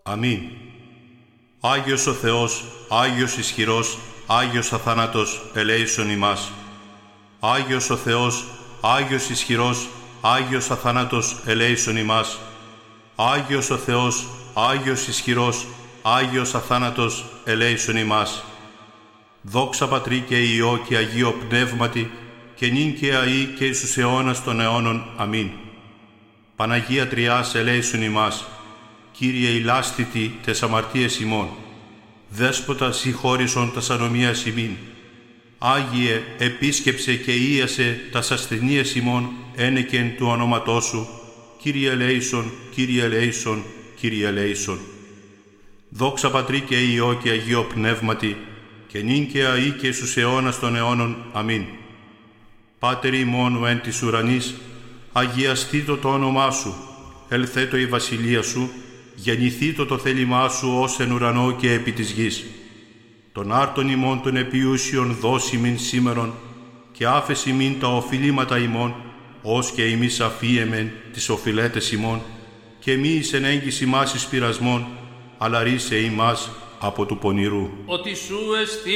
Αμήν. Άγιος ο Θεός, Άγιος ισχυρός, Άγιος αθάνατος, ελέησον ημάς. Άγιος ο Θεός, Άγιος ισχυρός, Άγιος αθάνατος, ελέησον ημάς. Άγιος ο Θεός, Άγιος ισχυρός, Άγιος αθάνατος, ελέησον ημάς. Δόξα Πατρί και Υιό και Αγίο Πνεύματι, και νυν και αεί και εις τους αιώνας των αιώνων. Αμήν. Παναγία Τριάς, ελέησον ημάς. Κύριε ηλάστητη τες αμαρτίες ημών. Δέσποτα συγχώρησον τας ανομίας ημίν. Άγιε, επίσκεψε και ίασε τας ασθενείες ημών ένεκεν του ονόματός σου. Κύριε ελέησον, Κύριε ελέησον, Κύριε ελέησον. Δόξα Πατρί και Υιό και Αγίο Πνεύματι, και νυν και αεί και εις τους αιώνας των αιώνων. Αμήν. Πάτερ ημών ο εν της ουρανής, αγιαστήτω το όνομά σου, ελθέτω η βασιλεία σου, γεννηθήτω το θέλημά σου ως εν ουρανό και επί της γης. Τον άρτον ημών των επιούσιων δώσει μην σήμερον, και άφεση μην τα οφειλήματα ημών, ως και ημείς αφίεμεν τις οφειλέτες ημών, και μη εις εν έγκυση μας εις πειρασμών, αλλά ρίσε ημάς από του πονηρού. Ότι σου